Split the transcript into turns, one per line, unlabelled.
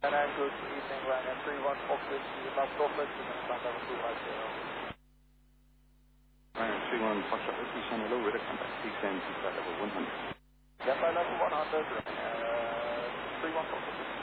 And then good evening, Ryanair 31 Foxtrot, last Norfolk, to contact level 250.
Ryanair 31 Foxtrot, Whiskey, Channel Hello, radar contact descend to flight level 100.
Yeah, flight level 100, Ryanair 31 Foxtrot.